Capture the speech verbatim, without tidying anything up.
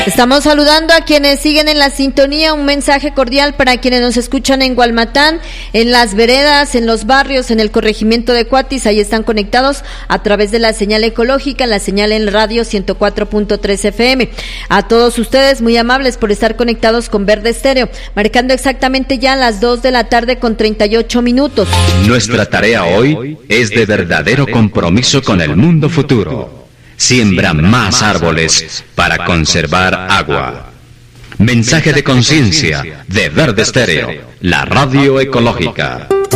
Estamos saludando a quienes siguen en la sintonía, un mensaje cordial para quienes nos escuchan en Gualmatán, en las veredas, en los barrios, en el corregimiento de Cuatis, ahí están conectados a través de la señal ecológica, la señal en radio ciento cuatro punto tres F M. A todos ustedes, muy amables por estar conectados con Verde Estéreo, marcando exactamente ya las dos de la tarde con treinta y ocho minutos. Nuestra tarea hoy es de verdadero compromiso con el mundo futuro. Siembra más árboles para conservar agua. Mensaje de conciencia de Verde Estéreo, la radio ecológica.